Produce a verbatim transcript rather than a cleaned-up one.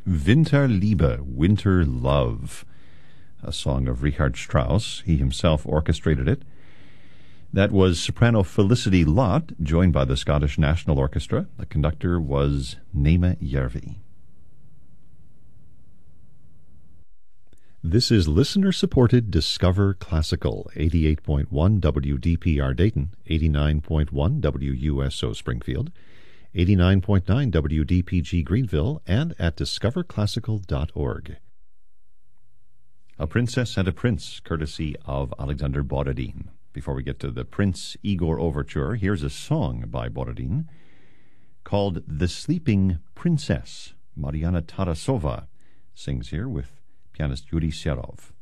Winterliebe, Winter Love, a song of Richard Strauss. He himself orchestrated it. That was soprano Felicity Lott, joined by the Scottish National Orchestra. The conductor was Nema Järvi. This is listener-supported Discover Classical, eighty-eight point one W D P R Dayton, eighty-nine point one W U S O Springfield, eighty-nine point nine W D P G Greenville, and at discover classical dot org. A Princess and a Prince, courtesy of Alexander Borodin. Before we get to the Prince Igor Overture, here's a song by Borodin called The Sleeping Princess. Mariana Tarasova sings here with pianist Yuri Serov.